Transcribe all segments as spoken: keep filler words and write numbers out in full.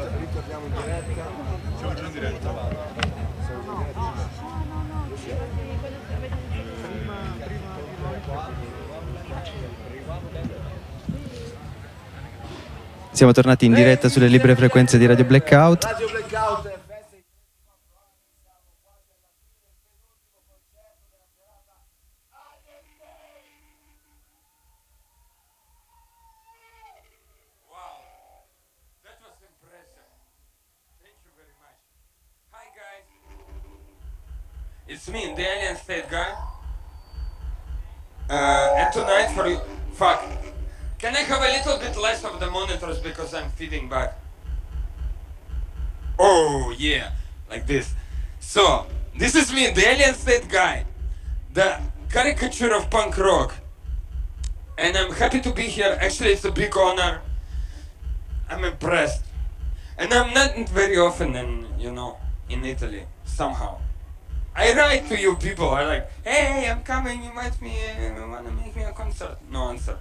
Ritorniamo in diretta. Siamo già in diretta. Siamo tornati in diretta sulle libere frequenze di Radio Blackout. Radio Blackout. It's me, the Alien State guy. Uh, and tonight for you... Fuck. Can I have a little bit less of the monitors because I'm feeding back? Oh, yeah. Like this. So, this is me, the Alien State guy. The caricature of punk rock. And I'm happy to be here. Actually, it's a big honor. I'm impressed. And I'm not very often in, you know, in Italy. Somehow. I write to you people, I like, hey, I'm coming, invite me, uh, wanna make me a concert? No answer.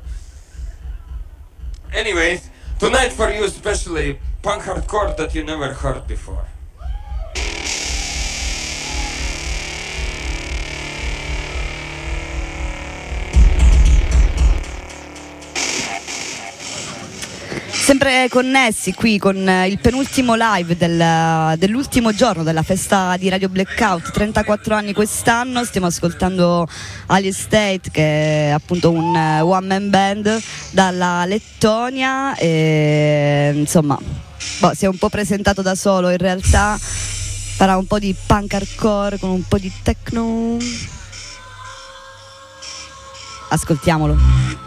Anyways, tonight for you especially, punk hardcore that you never heard before. Sempre connessi qui con il penultimo live del, dell'ultimo giorno della festa di Radio Blackout, trentaquattro anni quest'anno. Stiamo ascoltando Alien State, che è appunto un one man band dalla Lettonia e insomma boh, si è un po' presentato da solo, in realtà farà un po' di punk hardcore con un po' di techno. Ascoltiamolo.